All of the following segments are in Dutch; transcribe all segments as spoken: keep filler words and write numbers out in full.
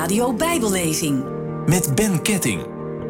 Radio Bijbellezing met Ben Ketting.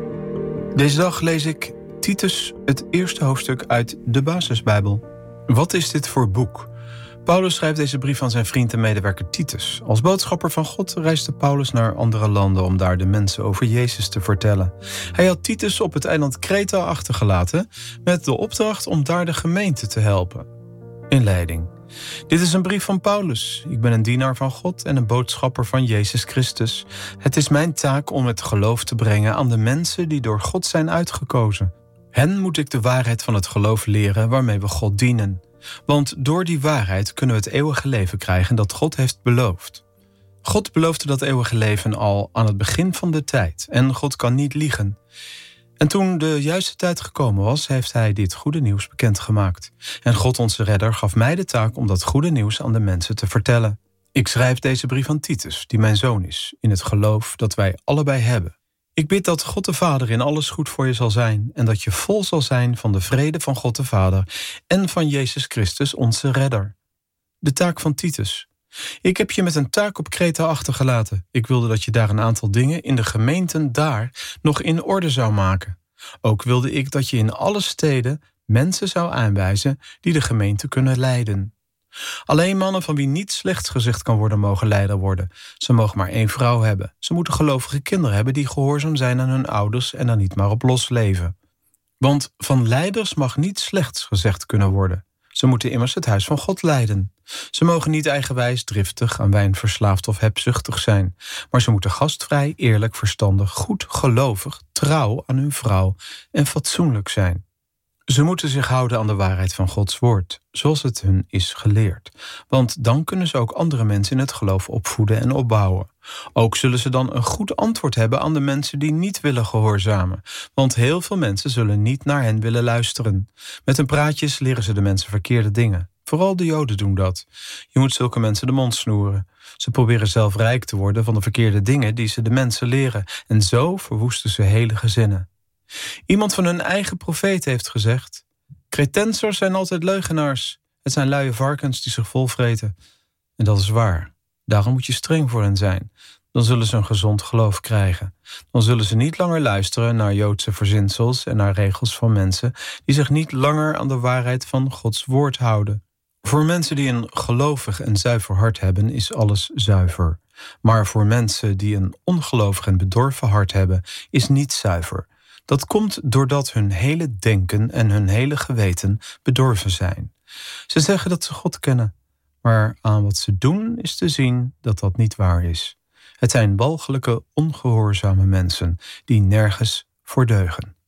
Deze dag lees ik Titus, het eerste hoofdstuk uit de Basisbijbel. Wat is dit voor boek? Paulus schrijft deze brief aan zijn vriend en medewerker Titus. Als boodschapper van God reisde Paulus naar andere landen om daar de mensen over Jezus te vertellen. Hij had Titus op het eiland Kreta achtergelaten met de opdracht om daar de gemeente te helpen. Inleiding. Dit is een brief van Paulus. Ik ben een dienaar van God en een boodschapper van Jezus Christus. Het is mijn taak om het geloof te brengen aan de mensen die door God zijn uitgekozen. Hen moet ik de waarheid van het geloof leren waarmee we God dienen. Want door die waarheid kunnen we het eeuwige leven krijgen dat God heeft beloofd. God beloofde dat eeuwige leven al aan het begin van de tijd. En God kan niet liegen. En toen de juiste tijd gekomen was, heeft hij dit goede nieuws bekendgemaakt. En God onze redder gaf mij de taak om dat goede nieuws aan de mensen te vertellen. Ik schrijf deze brief aan Titus, die mijn zoon is, in het geloof dat wij allebei hebben. Ik bid dat God de Vader in alles goed voor je zal zijn en dat je vol zal zijn van de vrede van God de Vader en van Jezus Christus, onze redder. De taak van Titus. Ik heb je met een taak op Kreta achtergelaten. Ik wilde dat je daar een aantal dingen in de gemeenten daar nog in orde zou maken. Ook wilde ik dat je in alle steden mensen zou aanwijzen die de gemeente kunnen leiden. Alleen mannen van wie niet slechts gezegd kan worden mogen leider worden. Ze mogen maar één vrouw hebben. Ze moeten gelovige kinderen hebben die gehoorzaam zijn aan hun ouders en dan niet maar op los leven. Want van leiders mag niet slechts gezegd kunnen worden. Ze moeten immers het huis van God leiden. Ze mogen niet eigenwijs, driftig, aan wijn verslaafd of hebzuchtig zijn. Maar ze moeten gastvrij, eerlijk, verstandig, goed, gelovig, trouw aan hun vrouw en fatsoenlijk zijn. Ze moeten zich houden aan de waarheid van Gods woord, zoals het hun is geleerd. Want dan kunnen ze ook andere mensen in het geloof opvoeden en opbouwen. Ook zullen ze dan een goed antwoord hebben aan de mensen die niet willen gehoorzamen. Want heel veel mensen zullen niet naar hen willen luisteren. Met hun praatjes leren ze de mensen verkeerde dingen. Vooral de Joden doen dat. Je moet zulke mensen de mond snoeren. Ze proberen zelf rijk te worden van de verkeerde dingen die ze de mensen leren. En zo verwoesten ze hele gezinnen. Iemand van hun eigen profeet heeft gezegd: Cretensers zijn altijd leugenaars. Het zijn luie varkens die zich volvreten. En dat is waar. Daarom moet je streng voor hen zijn. Dan zullen ze een gezond geloof krijgen. Dan zullen ze niet langer luisteren naar Joodse verzinsels en naar regels van mensen die zich niet langer aan de waarheid van Gods woord houden. Voor mensen die een gelovig en zuiver hart hebben, is alles zuiver. Maar voor mensen die een ongelovig en bedorven hart hebben, is niets zuiver. Dat komt doordat hun hele denken en hun hele geweten bedorven zijn. Ze zeggen dat ze God kennen, maar aan wat ze doen is te zien dat dat niet waar is. Het zijn walgelijke, ongehoorzame mensen die nergens voor deugen.